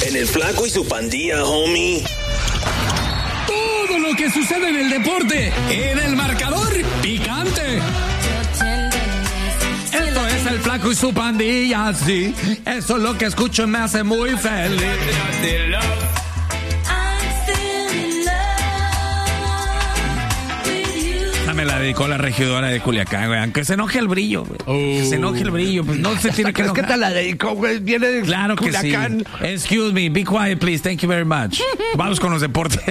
En el Flaco y su Pandilla, homie. Todo lo que sucede en el deporte, en el marcador picante. Esto es el Flaco y su Pandilla, sí. Eso es lo que escucho y me hace muy feliz. Me la dedicó la regidora de Culiacán, güey. Aunque se enoje el brillo, güey. Que se enoje el brillo. Pues no se tiene que enojar. ¿Qué tal la dedicó, güey? Viene de claro Culiacán. Que sí. Excuse me, be quiet, please. Thank you very much. Vamos con los deportes.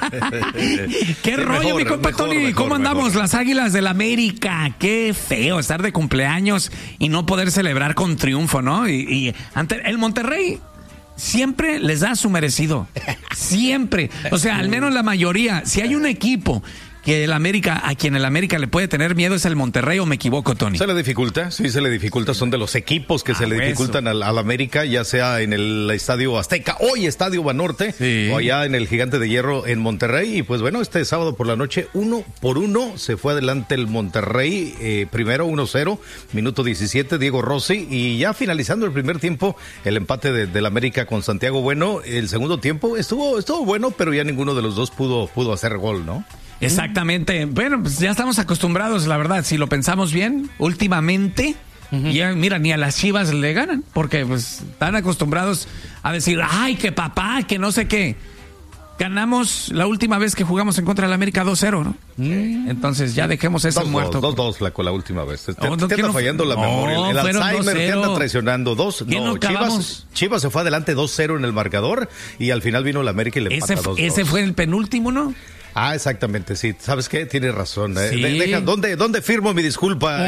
¿Qué rollo, mejor, mi compa Tony? ¿Cómo andamos? Las Águilas del América. Qué feo estar de cumpleaños y no poder celebrar con triunfo, ¿no? Y ante el Monterrey siempre les da su merecido. Siempre. O sea, al menos la mayoría. Si hay un equipo que el América, a quien el América le puede tener miedo es el Monterrey, ¿o me equivoco, Tony? Se le dificulta, sí, se le dificulta. Son de los equipos que se le dificultan al América, ya sea en el Estadio Azteca, hoy Estadio Banorte, sí, o allá en el Gigante de Hierro en Monterrey. Y pues bueno, este sábado por la noche, 1-1, se fue adelante el Monterrey, primero 1-0, minuto 17, Diego Rossi, y ya finalizando el primer tiempo, el empate del América con Santiago Bueno. El segundo tiempo estuvo bueno, pero ya ninguno de los dos pudo hacer gol, ¿no? Exactamente. Bueno, pues ya estamos acostumbrados, la verdad, si lo pensamos bien, últimamente, ya mira, ni a las Chivas le ganan, porque pues están acostumbrados a decir, ay, que papá, que no sé qué. Ganamos la última vez que jugamos en contra del América 2-0, ¿no? Entonces ya dejemos eso muerto. 2-2, Flaco, la última vez. Te anda fallando la memoria. El Alzheimer te anda traicionando. Chivas se fue adelante 2-0 en el marcador y al final vino el América y le empata 2-2. Ese fue el penúltimo, ¿no? Ah, exactamente, sí. ¿Sabes qué? Tienes razón. Sí. ¿Dónde firmo mi disculpa?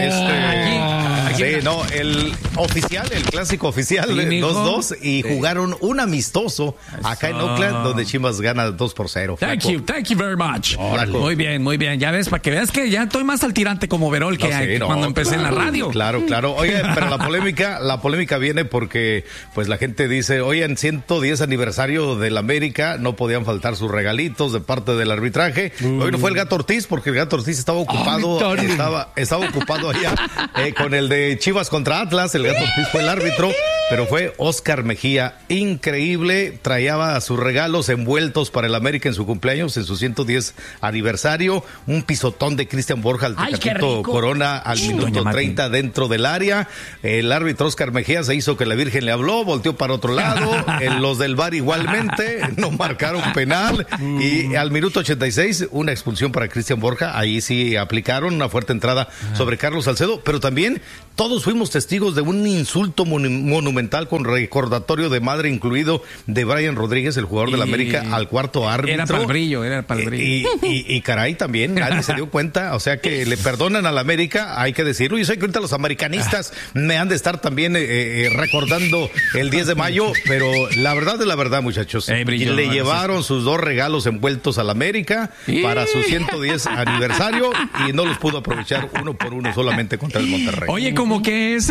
Aquí. Sí, no, el clásico oficial, 2-2, y jugaron un amistoso acá en Oakland, donde Chivas gana 2-0. Thank you very much. Muy bien. Ya ves, para que veas que ya estoy más al tirante como Verol que cuando empecé en la radio. Claro. Oye, pero la polémica viene porque pues la gente dice, oye, en 110 aniversario del América no podían faltar sus regalitos de parte del arbitraje. Hoy no fue el Gato Ortiz, porque el Gato Ortiz estaba ocupado, estaba ocupado allá con el de Chivas contra Atlas. El Gato Ortiz fue el árbitro, pero fue Oscar Mejía. Increíble, traía sus regalos envueltos para el América en su cumpleaños, en su 110 aniversario. Un pisotón de Cristian Borja al Tecatito Corona al minuto 30 dentro del área. El árbitro Oscar Mejía se hizo que la Virgen le habló, volteó para otro lado. Los del VAR igualmente no marcaron penal. Y al minuto 86, una expulsión para Cristian Borja. Ahí sí aplicaron una fuerte entrada sobre Carlos Salcedo, pero también todos fuimos testigos de un insulto monumental con recordatorio de madre incluido de Brian Rodríguez, el jugador del América, al cuarto árbitro. Era para el brillo. Y caray, también nadie se dio cuenta, o sea que le perdonan al América, hay que decirlo. Yo sé que ahorita los americanistas me han de estar también recordando el 10 de mayo, pero la verdad es la verdad, muchachos. Le llevaron sus dos regalos envueltos al América para su 110 aniversario y no los pudo aprovechar uno por uno solamente contra el Monterrey. Oye, como que es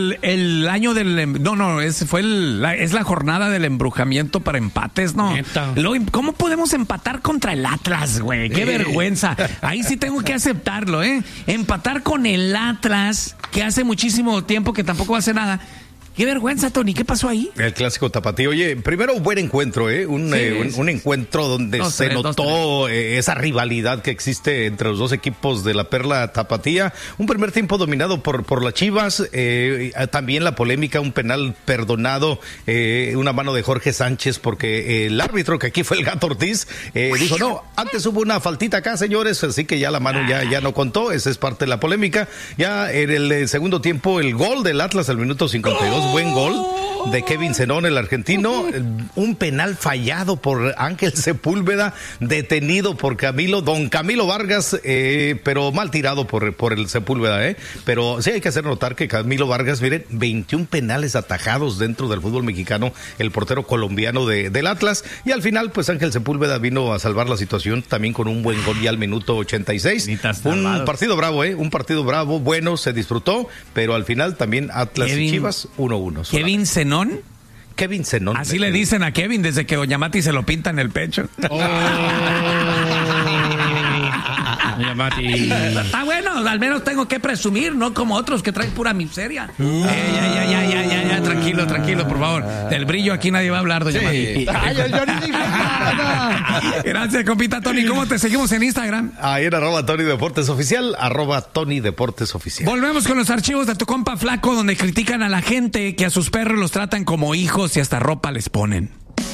el año del... No, es la jornada del embrujamiento para empates, ¿no? ¿Cómo podemos empatar contra el Atlas, güey? ¡Qué vergüenza! Ahí sí tengo que aceptarlo, ¿eh? Empatar con el Atlas, que hace muchísimo tiempo que tampoco hace nada. ¡Qué vergüenza, Tony! ¿Qué pasó ahí? El clásico tapatío. Oye, primero un buen encuentro, un encuentro donde se notó esa rivalidad que existe entre los dos equipos de la Perla Tapatía. Un primer tiempo dominado por las Chivas. También la polémica, un penal perdonado, una mano de Jorge Sánchez, porque el árbitro, que aquí fue el Gato Ortiz, dijo, no, antes hubo una faltita acá, señores, así que ya la mano ya no contó. Esa es parte de la polémica. Ya en el segundo tiempo, el gol del Atlas al minuto 52. Buen gol de Kevin Zenón, el argentino. Un penal fallado por Ángel Sepúlveda, detenido por don Camilo Vargas, pero mal tirado por el Sepúlveda, pero sí hay que hacer notar que Camilo Vargas, miren, 21 penales atajados dentro del fútbol mexicano, el portero colombiano del Atlas, y al final pues Ángel Sepúlveda vino a salvar la situación también con un buen gol ya al minuto 86. Un partido bravo, un partido bravo, bueno, se disfrutó, pero al final también Atlas y Chivas 1-1. ¿Kevin Zenón? Kevin Zenón. Así le dicen a Kevin desde que Doña Mati se lo pinta en el pecho. Doña Mati. Está bueno, al menos tengo que presumir, no como otros que traen pura miseria. Ya, tranquilo. Tranquilo, por favor. Del brillo aquí nadie va a hablar, doña Mari. Yo ni dije nada. Gracias, compita Tony. ¿Cómo te seguimos en Instagram? Ahí en @TonyDeportesOficial, @TonyDeportesOficial. Volvemos con los archivos de tu compa Flaco, donde critican a la gente que a sus perros los tratan como hijos y hasta ropa les ponen.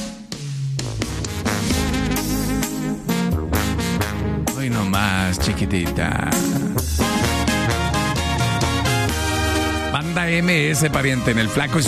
Hoy nomás, chiquitita. Banda MS, pariente, en el Flaco y